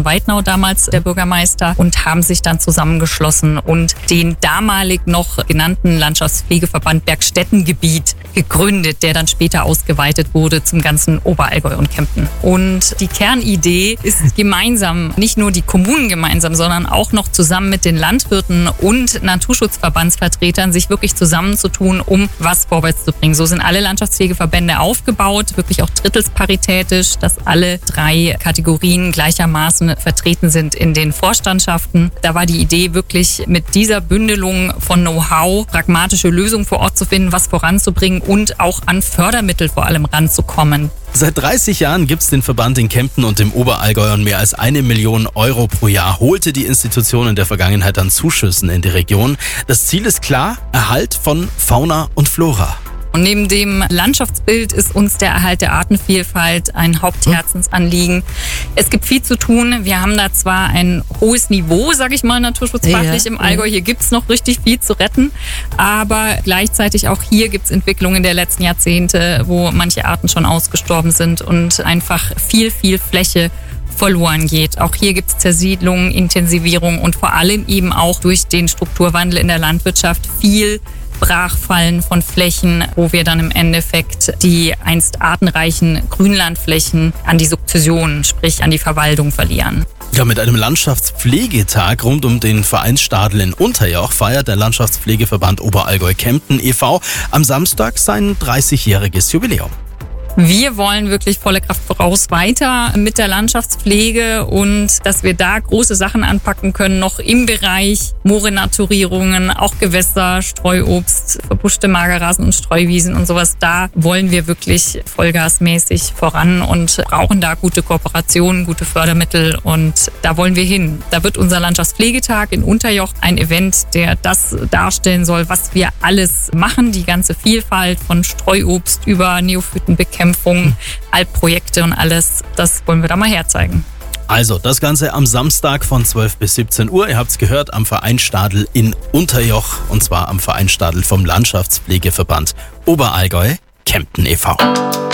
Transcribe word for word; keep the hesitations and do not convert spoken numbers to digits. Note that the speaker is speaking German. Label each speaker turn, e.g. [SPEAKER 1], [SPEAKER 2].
[SPEAKER 1] von Weidnau damals der Bürgermeister und haben sich dann zusammengeschlossen und den damalig noch genannten Landschaftspflegeverband Bergstättengebiet gegründet, der dann später ausgeweitet wurde zum ganzen Oberallgäu und Kempten. Und die Kernidee ist gemeinsam, nicht nur die Kommunen gemeinsam, sondern auch noch zusammen mit den Landwirten und Naturschutzverbandsvertretern sich wirklich zusammenzutun, um was vorwärts zu bringen. So sind alle Landschaftspflegeverbände aufgebaut, wirklich auch drittelsparitätisch, dass alle drei Kategorien gleichermaßen vertreten sind in den Vorstandschaften. Da war die Idee wirklich mit dieser Bündelung von Know-how pragmatische Lösungen vor Ort zu finden, was voranzubringen und auch an Fördermittel vor allem ranzukommen.
[SPEAKER 2] Seit dreißig Jahren gibt es den Verband in Kempten und im Oberallgäu und mehr als eine Million Euro pro Jahr holte die Institution in der Vergangenheit an Zuschüssen in die Region. Das Ziel ist klar, Erhalt von Fauna und Flora.
[SPEAKER 1] Und neben dem Landschaftsbild ist uns der Erhalt der Artenvielfalt ein Hauptherzensanliegen. Es gibt viel zu tun. Wir haben da zwar ein hohes Niveau, sage ich mal, naturschutzfachlich ja, im Allgäu. Hier gibt es noch richtig viel zu retten. Aber gleichzeitig auch hier gibt es Entwicklungen der letzten Jahrzehnte, wo manche Arten schon ausgestorben sind und einfach viel, viel Fläche verloren geht. Auch hier gibt es Zersiedlung, Intensivierung und vor allem eben auch durch den Strukturwandel in der Landwirtschaft viel Brachfallen von Flächen, wo wir dann im Endeffekt die einst artenreichen Grünlandflächen an die Sukzession, sprich an die Verwaltung verlieren.
[SPEAKER 2] Ja, mit einem Landschaftspflegetag rund um den Vereinsstadel in Unterjoch feiert der Landschaftspflegeverband Oberallgäu-Kempten e V am Samstag sein dreißigjähriges Jubiläum.
[SPEAKER 1] Wir wollen wirklich volle Kraft voraus weiter mit der Landschaftspflege und dass wir da große Sachen anpacken können, noch im Bereich Moorenaturierungen, auch Gewässer, Streuobst, verbuschte Magerrasen und Streuwiesen und sowas. Da wollen wir wirklich vollgasmäßig voran und brauchen da gute Kooperationen, gute Fördermittel und da wollen wir hin. Da wird unser Landschaftspflegetag in Unterjoch ein Event, der das darstellen soll, was wir alles machen, die ganze Vielfalt von Streuobst über Neophytenbekämpfung, Alpprojekte und alles, das wollen wir da mal herzeigen.
[SPEAKER 2] Also das Ganze am Samstag von zwölf bis siebzehn Uhr. Ihr habt es gehört, am Vereinsstadel in Unterjoch und zwar am Vereinsstadel vom Landschaftspflegeverband Oberallgäu Kempten e V